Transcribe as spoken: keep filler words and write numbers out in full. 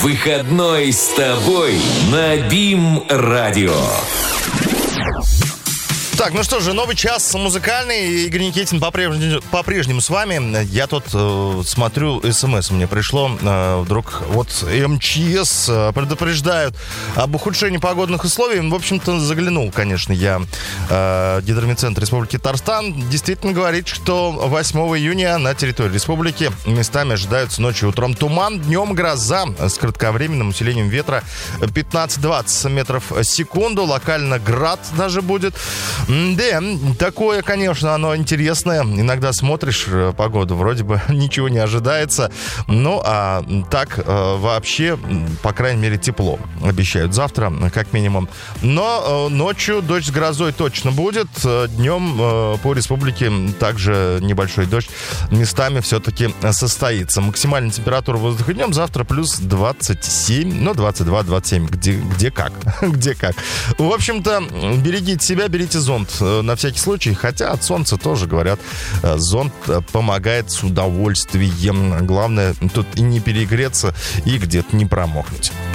Выходной с тобой на БИМ-радио. Так, ну что же, новый час музыкальный. Игорь Никитин по-прежнему, по-прежнему с вами. Я тут э, смотрю, смс мне пришло. Э, вдруг вот МЧС э, предупреждают об ухудшении погодных условий. В общем-то, заглянул, конечно, я э, в Гидромедцентр Республики Татарстан. Действительно говорит, что восьмого июня на территории республики местами ожидаются ночью и утром туман, днем гроза с кратковременным усилением ветра пятнадцать-двадцать метров в секунду. Локально град даже будет. Да, такое, конечно, оно интересное. Иногда смотришь погоду, вроде бы ничего не ожидается. Ну, а так вообще, по крайней мере, тепло обещают завтра, как минимум. Но ночью дождь с грозой точно будет. Днем по республике также небольшой дождь местами все-таки состоится. Максимальная температура воздуха днем завтра плюс двадцать семь, ну, двадцать два двадцать семь, где, где как, где как. В общем-то, берегите себя, берите зонт на всякий случай, хотя от солнца тоже, говорят, зонт помогает с удовольствием. Главное тут и не перегреться, и где-то не промокнуть.